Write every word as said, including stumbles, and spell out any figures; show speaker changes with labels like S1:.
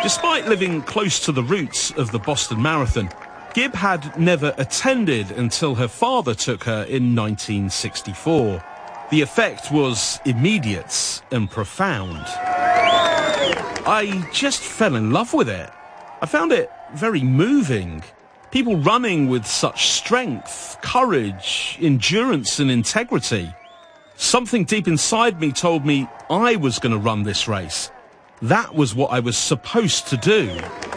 S1: Despite living close to the roots of the Boston Marathon, Gibb had never attended until her father took her in nineteen sixty-four. The effect was immediate and profound. I just fell in love with it. I found it very moving. People running with such strength, courage, endurance and integrity. Something deep inside me told me I was going to run this race. That was what I was supposed to do.